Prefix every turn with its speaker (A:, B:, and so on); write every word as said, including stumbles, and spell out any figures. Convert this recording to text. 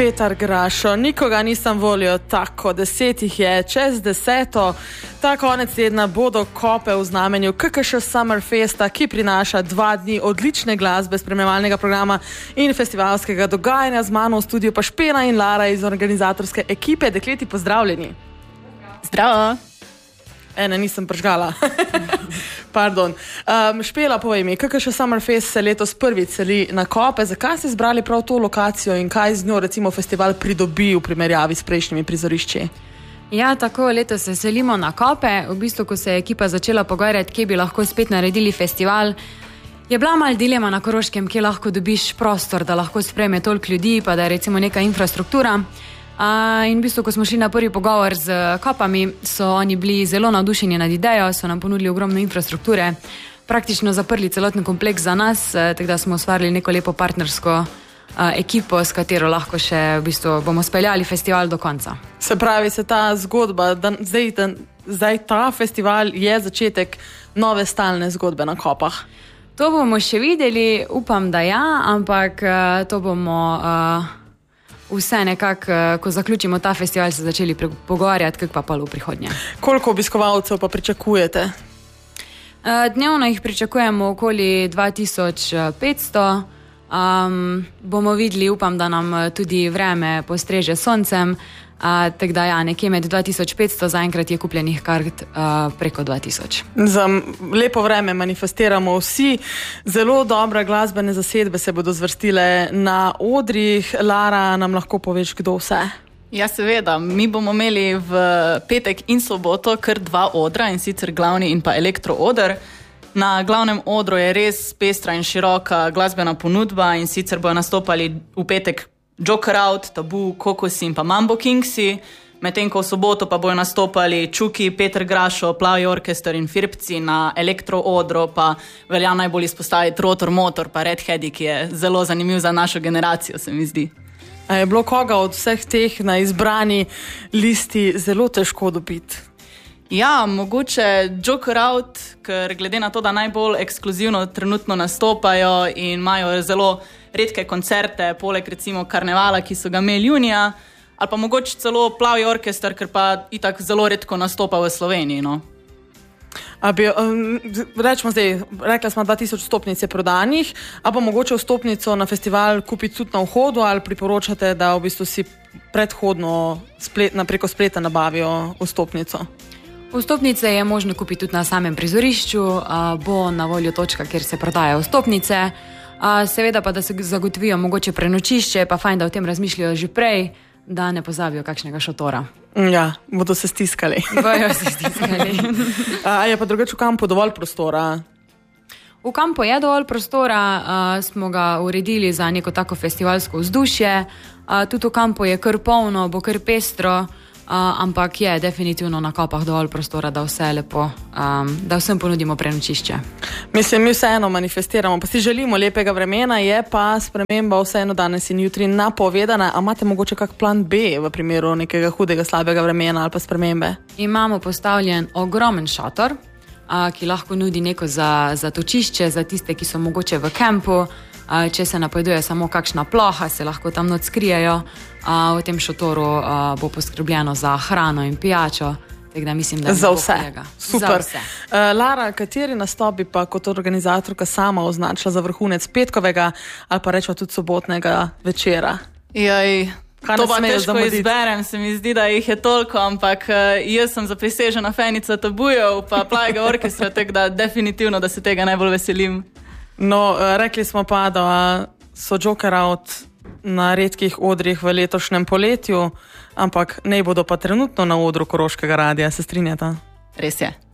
A: Petar Grašo, nikoga nisem volil tako, deset jih je, čez deseto. Ta konec tedna bodo kope v znamenju K K Š Summerfesta, ki prinaša dva dni odlične glasbe, spremljevalnega programa in festivalskega dogajanja. Z mano v studiu pa Špela in Lara iz organizatorske ekipe. Dekleti, pozdravljeni.
B: Zdravo.
A: Ene, nisem pržgala. Pardon. Um, Špela, povej mi, K K Š Summerfest se letos prvič seli na kope. Zakaj ste izbrali prav to lokacijo in kaj z njo recimo festival pridobi v primerjavi s prejšnjimi prizorišči?
B: Ja, tako letos se selimo na kope. V bistvu, ko se je ekipa začela pogovarjati, kje bi lahko spet naredili festival, je bila mal dilema na Koroškem, kje lahko dobiš prostor, da lahko sprejme toliko ljudi, pa da je recimo neka infrastruktura. Uh, in v bistvu, ko smo šli na prvi pogovor z kopami, so oni bili zelo navdušeni nad idejo, so nam ponudili ogromno infrastrukture, praktično zaprli celoten kompleks za nas, uh, tako da smo ustvarili neko lepo partnersko uh, ekipo, s katero lahko še v bistvu bomo speljali festival do konca.
A: Se pravi, se ta zgodba, da, zdaj, da, zdaj ta festival je začetek nove stalne zgodbe na kopah.
B: To bomo še videli, upam, da ja, ampak uh, to bomo... Uh, Vse nekako, ko zaključimo ta festival, se začeli pogovarjati, kako pa pa v prihodnje.
A: Koliko obiskovalcev pa pričakujete?
B: Dnevno jih pričakujemo okoli dva tisoč petsto. Um, bomo videli, upam, da nam tudi vreme postreže soncem. Uh, tako da ja, nekje med dva tisoč petsto, zaenkrat je kupljenih kart uh, preko dva tisoč.
A: Za lepo vreme manifestiramo vsi. Zelo dobra glasbene zasedbe se bodo zvrstile na odrih. Lara, nam lahko poveš, kdo vse?
C: Ja, seveda. Mi bomo imeli v petek in soboto kar dva odra, in sicer glavni in pa elektrooder. Na glavnem odru je res pestra in široka glasbena ponudba, in sicer bojo nastopali v petek Joker Out, Tabu, Kokosi in pa Mambo Kingsi, medtem ko v soboto pa bojo nastopali Čuki, Petar Grašo, Plavi orkester in Firpci, na elektroodru pa velja najbolj izpostaviti Rotor Motor pa Redheadi, ki je zelo zanimiv za našo generacijo, se mi zdi.
A: A je bilo koga od vseh teh na izbrani listi zelo težko dobiti?
C: Ja, mogoče Joker Out, ker glede na to, da najbolj ekskluzivno trenutno nastopajo in imajo zelo redke koncerte, poleg recimo Karnevala, ki so ga imeli junija, ali pa mogoče celo Plavi orkester, ker pa itak zelo redko nastopa v Sloveniji, no.
A: A bi, um, rečemo zdaj, rekla smo dva tisoč stopnic je prodanih, a pa mogoče vstopnico na festival kupiti tudi na vhodu, ali priporočate, da v bistvu si predhodno splet, preko spleta nabavijo vstopnico?
B: Vstopnice je možno kupiti tudi na samem prizorišču, bo na voljo točka, kjer se prodajajo vstopnice. Seveda pa, da se zagotovijo mogoče prenočišče, pa fajn, da o tem razmišljajo že prej, da ne pozabijo kakšnega šotora.
A: Ja, bodo se stiskali.
B: Bojo se stiskali.
A: A je pa drugače v kampu dovolj prostora?
B: V kampu je dovolj prostora, uh, smo ga uredili za neko tako festivalsko vzdušje. Uh, tudi v kampu je kar polno, bo kar pestro. Uh, ampak je definitivno na kopah dovolj prostora, da vse lepo, um, da vsem ponudimo prenočišče.
A: Mislim, mi vseeno manifestiramo, pa si želimo lepega vremena, je pa sprememba vseeno danes in jutri napovedana. A imate mogoče kak plan B v primeru nekega hudega, slabega vremena ali pa spremembe?
B: Imamo postavljen ogromen šator, uh, ki lahko nudi neko za, za točišče, za tiste, ki so mogoče v kampu. Če se napoveduje samo kakšna ploha, se lahko tam noč skrijejo. V tem šotoru bo poskrbljeno za hrano in pijačo. Da mislim, da
A: za vse. Super.
B: Za vse.
A: Lara, kateri nastop bi pa kot organizatorka sama označila za vrhunec petkovega ali pa rečemo tudi sobotnega večera?
C: Jaj, to pa težko izberem, se mi zdi, da jih je toliko, ampak jaz sem zaprisežena fenica Tabujev pa Plavega orkestra, tako da definitivno, da se tega najbolj veselim.
A: No, rekli smo pa, da so Joker Out na redkih odrih v letošnjem poletju, ampak ne bodo pa trenutno na odru Koroškega radia, se strinjata?
C: Res je.